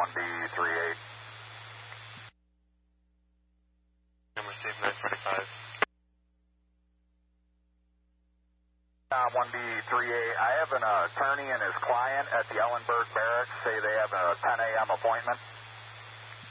1B38. Number received 945. 1B38. I have an attorney and his client at the Ellenberg Barracks say they have a 10 a.m. appointment.